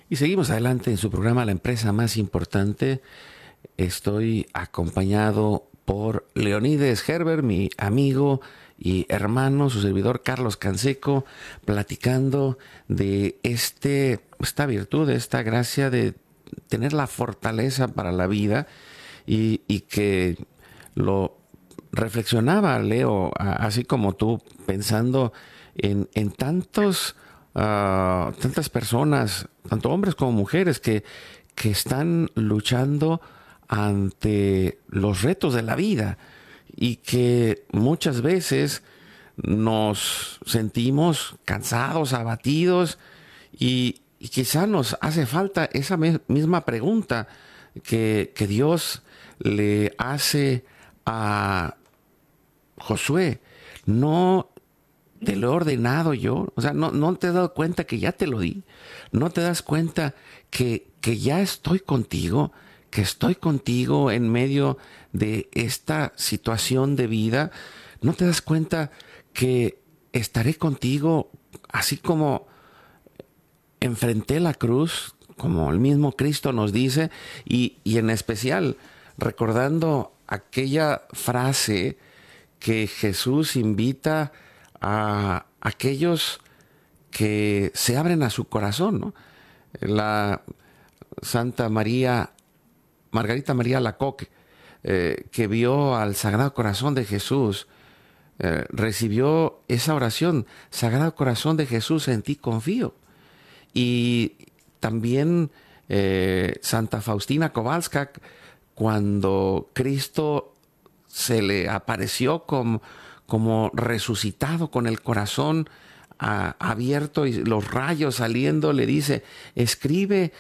Y seguimos adelante en su programa La Empresa Más Importante. Estoy acompañado por Leonides Gerber, mi amigo y hermano, su servidor Carlos Canseco, platicando de esta virtud, de esta gracia de tener la fortaleza para la vida y que lo reflexionaba, Leo, así como tú, pensando en tantas personas, tanto hombres como mujeres, que están luchando ante los retos de la vida y que muchas veces nos sentimos cansados, abatidos y quizá nos hace falta esa misma pregunta que Dios le hace a Josué. No te lo he ordenado yo. O sea, no te has dado cuenta que ya te lo di. No te das cuenta que ya estoy contigo, que estoy contigo en medio de esta situación de vida. No te das cuenta que estaré contigo así como enfrenté la cruz, como el mismo Cristo nos dice, y en especial recordando aquella frase que Jesús invita a aquellos que se abren a su corazón, ¿no? La Santa María, Margarita María Alacoque, que vio al Sagrado Corazón de Jesús, recibió esa oración: Sagrado Corazón de Jesús, en ti confío. Y también Santa Faustina Kowalska, cuando Cristo se le apareció como resucitado, con el corazón abierto y los rayos saliendo, le dice: escribe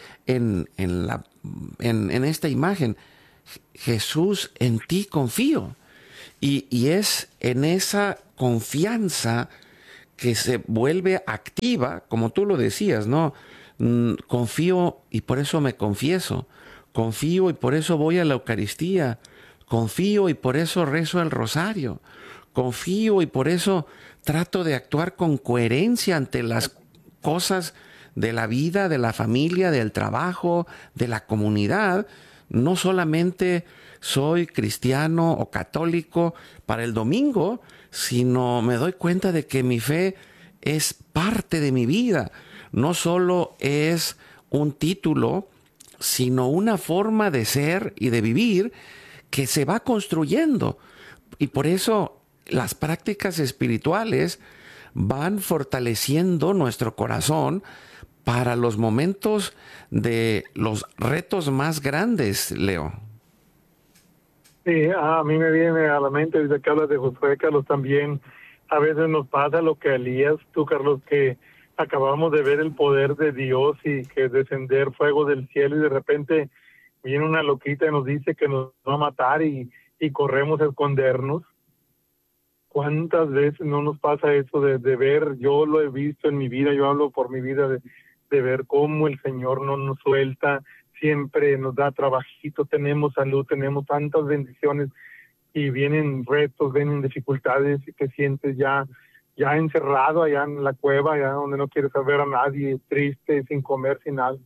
en esta imagen, Jesús, en ti confío. Y es en esa confianza que se vuelve activa, como tú lo decías, ¿no? Confío y por eso me confieso. Confío y por eso voy a la Eucaristía. Confío y por eso rezo el rosario. Confío y por eso trato de actuar con coherencia ante las cosas de la vida, de la familia, del trabajo, de la comunidad. No solamente soy cristiano o católico para el domingo, sino me doy cuenta de que mi fe es parte de mi vida. No solo es un título, sino una forma de ser y de vivir que se va construyendo. Y por eso las prácticas espirituales van fortaleciendo nuestro corazón para los momentos de los retos más grandes, Leo. Sí, a mí me viene a la mente, desde que hablas de Josué, Carlos, también a veces nos pasa lo que a Elías, tú, Carlos, que acabamos de ver el poder de Dios y que descender fuego del cielo, y de repente viene una loquita y nos dice que nos va a matar, y corremos a escondernos. ¿Cuántas veces no nos pasa eso de ver? Yo lo he visto en mi vida, yo hablo por mi vida, de ver cómo el Señor no nos suelta, siempre nos da trabajito, tenemos salud, tenemos tantas bendiciones, y vienen retos, vienen dificultades, y te sientes ya encerrado allá en la cueva, allá donde no quieres saber a nadie, triste, sin comer, sin nada.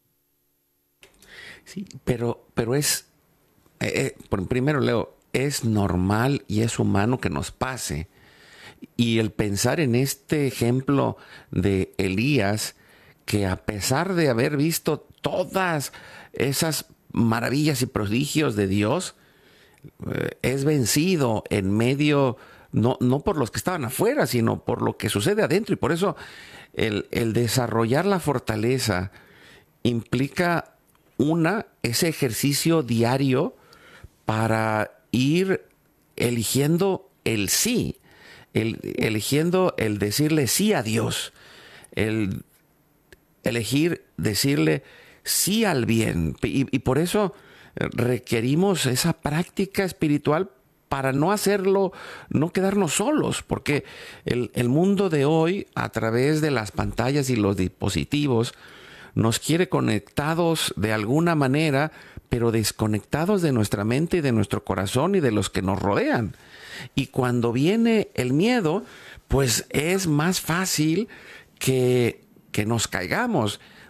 Sí, pero primero, Leo, es normal y es humano que nos pase. Y el pensar en este ejemplo de Elías, que a pesar de haber visto todas esas maravillas y prodigios de Dios, es vencido en medio, no por los que estaban afuera, sino por lo que sucede adentro. Y por eso el desarrollar la fortaleza implica ese ejercicio diario para ir eligiendo el sí, eligiendo el decirle sí a Dios, el elegir decirle sí al bien. Y por eso requerimos esa práctica espiritual para no hacerlo, no quedarnos solos, porque el mundo de hoy, a través de las pantallas y los dispositivos, nos quiere conectados de alguna manera, pero desconectados de nuestra mente y de nuestro corazón y de los que nos rodean. Y cuando viene el miedo, pues es más fácil que nos caigamos.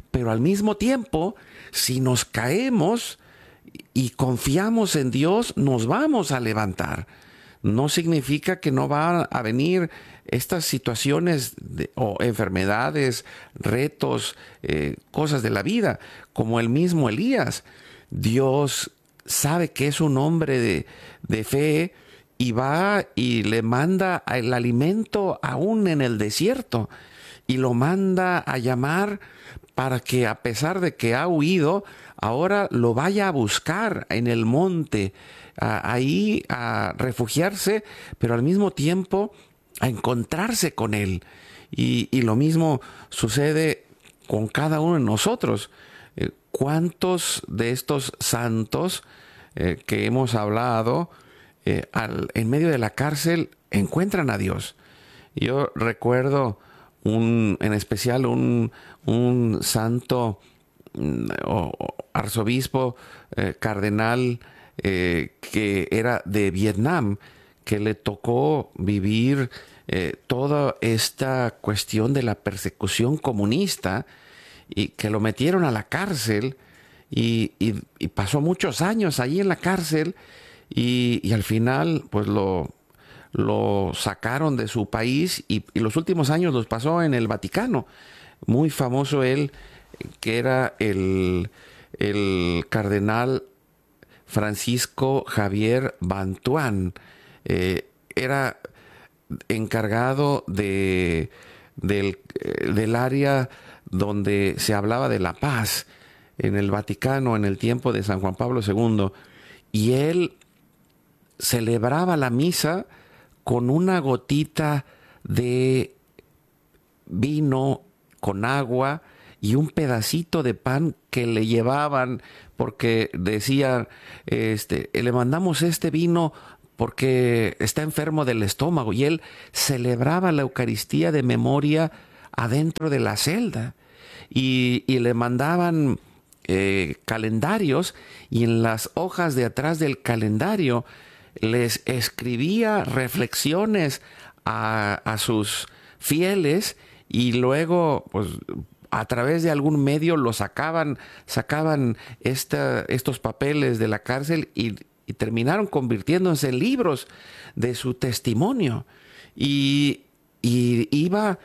pero al mismo tiempo, si nos caemos y confiamos en Dios, nos vamos a levantar. No significa que no van a venir estas situaciones o enfermedades, retos, cosas de la vida, como el mismo Elías. Dios sabe que es un hombre de fe y va y le manda el alimento aún en el desierto y lo manda a llamar para que, a pesar de que ha huido, ahora lo vaya a buscar en el monte, ahí a refugiarse, pero al mismo tiempo a encontrarse con él. Y lo mismo sucede con cada uno de nosotros. ¿Cuántos de estos santos que hemos hablado en medio de la cárcel encuentran a Dios? Yo recuerdo en especial un santo o arzobispo, cardenal, que era de Vietnam, que le tocó vivir toda esta cuestión de la persecución comunista y que lo metieron a la cárcel y pasó muchos años ahí en la cárcel y al final pues lo sacaron de su país y los últimos años los pasó en el Vaticano. Muy famoso él, que era el cardenal Francisco Javier Bantuán. Era encargado del área donde se hablaba de la paz en el Vaticano en el tiempo de San Juan Pablo II, y él celebraba la misa con una gotita de vino con agua y un pedacito de pan que le llevaban, porque decían, le mandamos este vino porque está enfermo del estómago, y él celebraba la Eucaristía de memoria adentro de la celda, y le mandaban calendarios, y en las hojas de atrás del calendario les escribía reflexiones a sus fieles, y luego pues a través de algún medio lo sacaban estos papeles de la cárcel y terminaron convirtiéndose en libros de su testimonio. Y iba,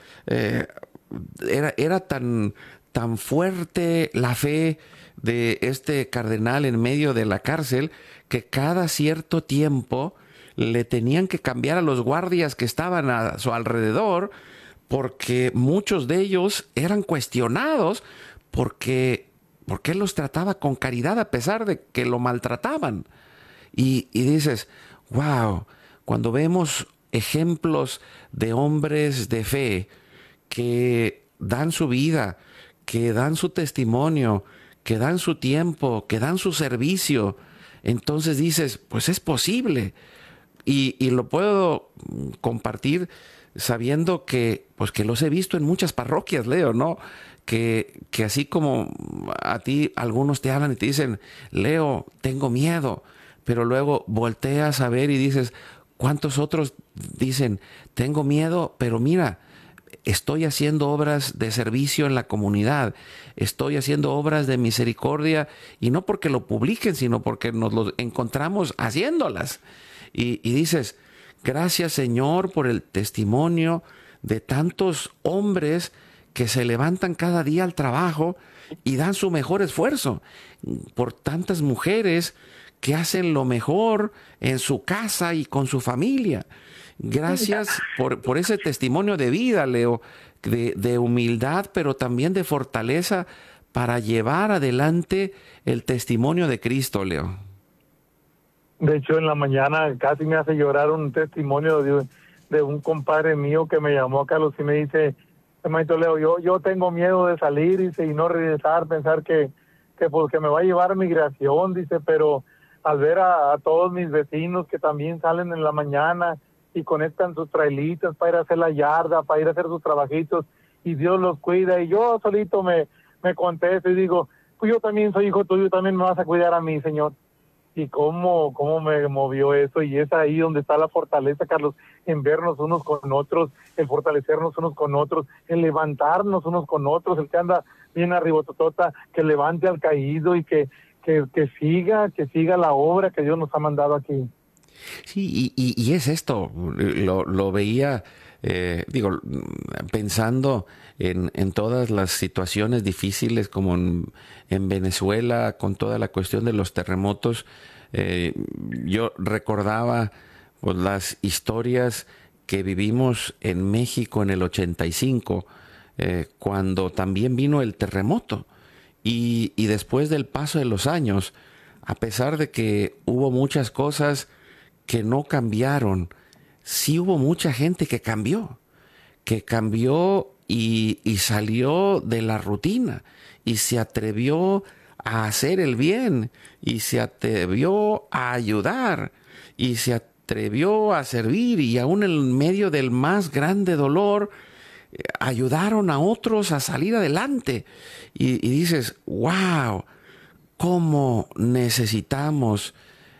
era tan fuerte la fe de este cardenal en medio de la cárcel que cada cierto tiempo le tenían que cambiar a los guardias que estaban a su alrededor, porque muchos de ellos eran cuestionados porque él los trataba con caridad a pesar de que lo maltrataban. Y dices, wow, cuando vemos ejemplos de hombres de fe que dan su vida, que dan su testimonio, que dan su tiempo, que dan su servicio, entonces dices, pues es posible. Y lo puedo compartir sabiendo que, pues que los he visto en muchas parroquias, Leo, ¿no? Que así como a ti algunos te hablan y te dicen, Leo, tengo miedo, pero luego volteas a ver y dices, ¿cuántos otros dicen, tengo miedo, pero mira, estoy haciendo obras de servicio en la comunidad, estoy haciendo obras de misericordia, y no porque lo publiquen, sino porque nos lo encontramos haciéndolas? Y dices, gracias Señor por el testimonio de tantos hombres que se levantan cada día al trabajo y dan su mejor esfuerzo, por tantas mujeres que hacen lo mejor en su casa y con su familia. Gracias por ese testimonio de vida, Leo, de humildad, pero también de fortaleza para llevar adelante el testimonio de Cristo, Leo. De hecho, en la mañana casi me hace llorar un testimonio de un compadre mío que me llamó, Carlos, y me dice, hermanito Leo, yo tengo miedo de salir, dice, y no regresar, pensar que porque me va a llevar migración, dice, pero al ver a todos mis vecinos que también salen en la mañana y conectan sus trailitas para ir a hacer la yarda, para ir a hacer sus trabajitos, y Dios los cuida, y yo solito me contesto y digo, pues yo también soy hijo tuyo, también me vas a cuidar a mí, Señor. y cómo me movió eso, y es ahí donde está la fortaleza, Carlos, en vernos unos con otros, el fortalecernos unos con otros, el levantarnos unos con otros, el que anda bien arribototota, que levante al caído y que siga la obra que Dios nos ha mandado aquí. Sí, y es esto, lo veía, pensando en todas las situaciones difíciles como en Venezuela, con toda la cuestión de los terremotos. Yo recordaba pues, las historias que vivimos en México en el 85, cuando también vino el terremoto. Y después del paso de los años, a pesar de que hubo muchas cosas que no cambiaron, sí hubo mucha gente que cambió y salió de la rutina y se atrevió a hacer el bien y se atrevió a ayudar y se atrevió a servir y aún en medio del más grande dolor ayudaron a otros a salir adelante y dices, wow, cómo necesitamos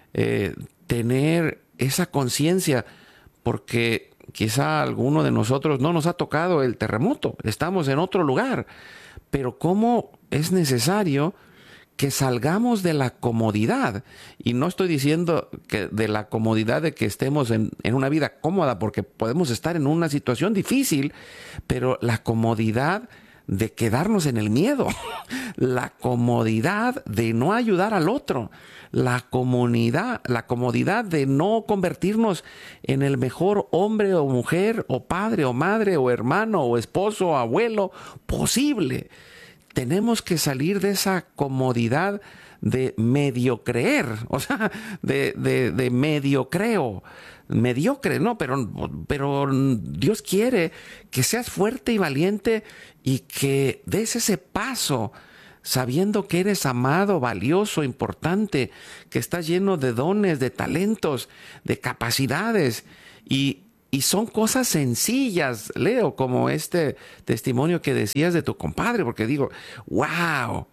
tener esa conciencia, porque quizá a alguno de nosotros no nos ha tocado el terremoto, estamos en otro lugar, pero cómo es necesario que salgamos de la comodidad. Y no estoy diciendo que de la comodidad de que estemos en una vida cómoda, porque podemos estar en una situación difícil, pero la comodidad de quedarnos en el miedo, la comodidad de no ayudar al otro, la comodidad de no convertirnos en el mejor hombre o mujer o padre o madre o hermano o esposo o abuelo posible. Tenemos que salir de esa comodidad de medio creer, o sea, de medio creo, mediocre, ¿no? Pero Dios quiere que seas fuerte y valiente y que des ese paso sabiendo que eres amado, valioso, importante, que estás lleno de dones, de talentos, de capacidades y son cosas sencillas, Leo, como este testimonio que decías de tu compadre, porque digo, wow,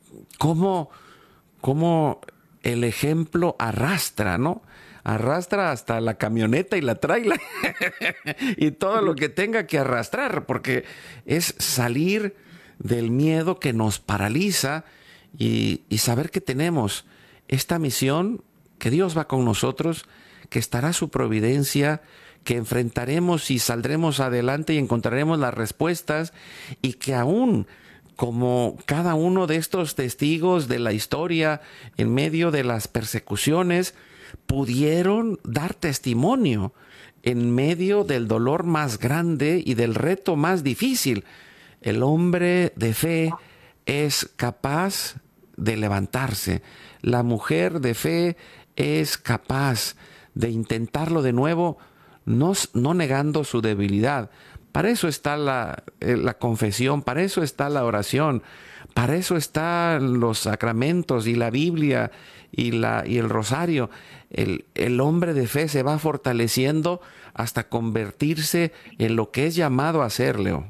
cómo el ejemplo arrastra, ¿no? Arrastra hasta la camioneta y la tráiler y todo lo que tenga que arrastrar, porque es salir del miedo que nos paraliza y saber que tenemos esta misión, que Dios va con nosotros, que estará su providencia, que enfrentaremos y saldremos adelante y encontraremos las respuestas y que aún como cada uno de estos testigos de la historia en medio de las persecuciones pudieron dar testimonio en medio del dolor más grande y del reto más difícil. El hombre de fe es capaz de levantarse. La mujer de fe es capaz de intentarlo de nuevo, no negando su debilidad. Para eso está la confesión, para eso está la oración, para eso están los sacramentos y la Biblia y el rosario. El hombre de fe se va fortaleciendo hasta convertirse en lo que es llamado a ser, Leo.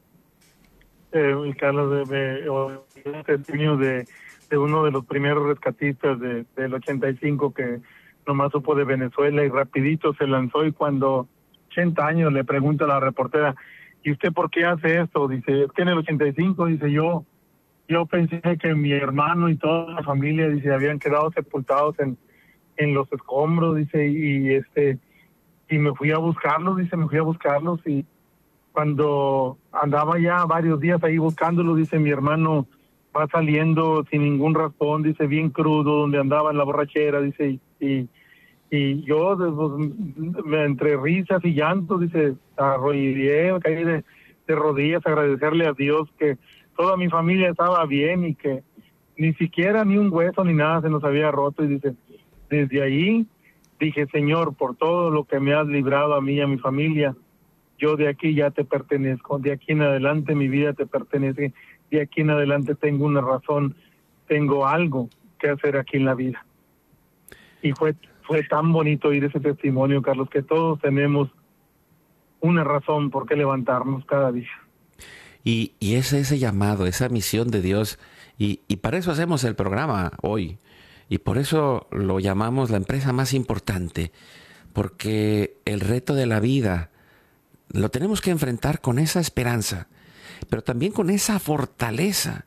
Carlos, un testimonio de uno de los primeros rescatistas del 85 que nomás supo de Venezuela y rapidito se lanzó, y cuando 80 años le pregunta a la reportera, ¿y usted por qué hace esto? Dice, es que en el 85, dice, yo pensé que mi hermano y toda la familia, dice, habían quedado sepultados en los escombros, dice, y me fui a buscarlos, y cuando andaba ya varios días ahí buscándolos, dice, mi hermano va saliendo sin ningún raspón, dice, bien crudo, donde andaba en la borrachera, dice, y yo, entre risas y llantos, dice, arrodillé, caí de rodillas a agradecerle a Dios que toda mi familia estaba bien y que ni siquiera ni un hueso ni nada se nos había roto. Y dice, desde ahí dije, Señor, por todo lo que me has librado a mí y a mi familia, yo de aquí ya te pertenezco, de aquí en adelante mi vida te pertenece, de aquí en adelante tengo una razón, tengo algo que hacer aquí en la vida. Y fue tan bonito oír ese testimonio, Carlos, que todos tenemos una razón por qué levantarnos cada día. Y ese llamado, esa misión de Dios, y para eso hacemos el programa hoy. Y por eso lo llamamos la empresa más importante, porque el reto de la vida lo tenemos que enfrentar con esa esperanza, pero también con esa fortaleza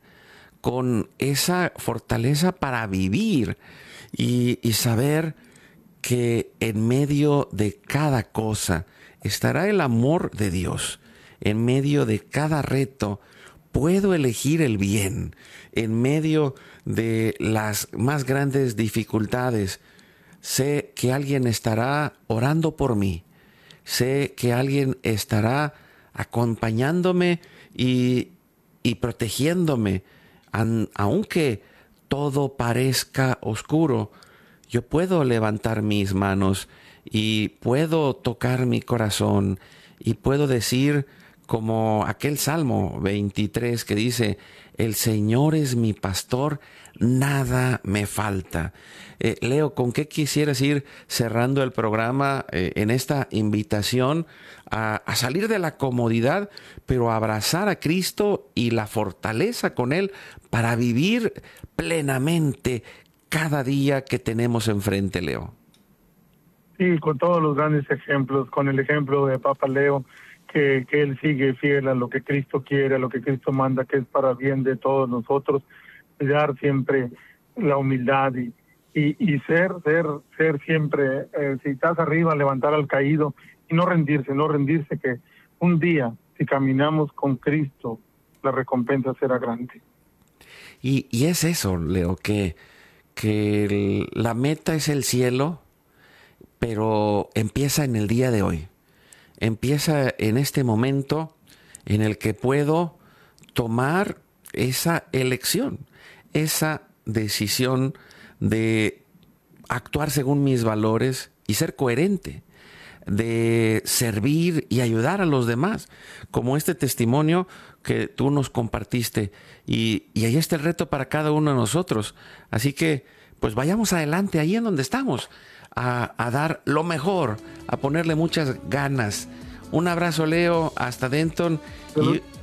para vivir y saber que en medio de cada cosa estará el amor de Dios. En medio de cada reto puedo elegir el bien. En medio de las más grandes dificultades, sé que alguien estará orando por mí. Sé que alguien estará acompañándome y protegiéndome. Aunque todo parezca oscuro, yo puedo levantar mis manos y puedo tocar mi corazón y puedo decir como aquel Salmo 23 que dice: el Señor es mi pastor, nada me falta. Leo, ¿con qué quisieras ir cerrando el programa en esta invitación a salir de la comodidad, pero a abrazar a Cristo y la fortaleza con Él para vivir plenamente cada día que tenemos enfrente, Leo? Sí, con todos los grandes ejemplos, con el ejemplo de Papa Leo, que él sigue fiel a lo que Cristo quiere, a lo que Cristo manda, que es para bien de todos nosotros, dar siempre la humildad y ser siempre, si estás arriba, levantar al caído y no rendirse, que un día, si caminamos con Cristo, la recompensa será grande. Y es eso, Leo, que la meta es el cielo, pero empieza en el día de hoy. Empieza en este momento en el que puedo tomar esa elección, esa decisión de actuar según mis valores y ser coherente, de servir y ayudar a los demás, como este testimonio que tú nos compartiste. Y ahí está el reto para cada uno de nosotros. Así que, pues vayamos adelante ahí en donde estamos, a dar lo mejor, a ponerle muchas ganas. Un abrazo, Leo, hasta Denton.